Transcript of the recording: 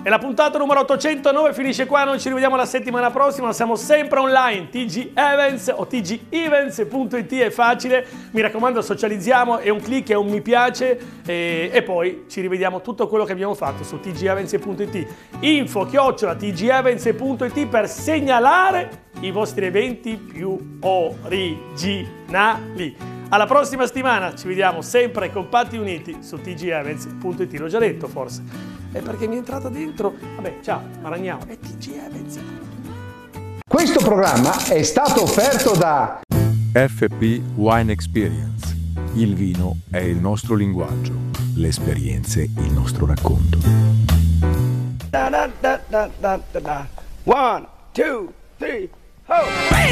E la puntata numero 809 finisce qua, noi ci rivediamo la settimana prossima, siamo sempre online, TG Events o tgevents.it è facile, mi raccomando socializziamo, è un click, è un mi piace e poi ci rivediamo tutto quello che abbiamo fatto su tgevents.it, info@tgevents.it per segnalare i vostri eventi più originali. Alla prossima settimana, ci vediamo sempre compatti uniti su tgevents.it, l'ho già detto forse. È perché mi è entrata dentro. Vabbè, ciao, Maragnao. È TG Events. Questo programma è stato offerto da FP Wine Experience. Il vino è il nostro linguaggio, le esperienze il nostro racconto. Da da da da da da. 1, 2, 3, ho!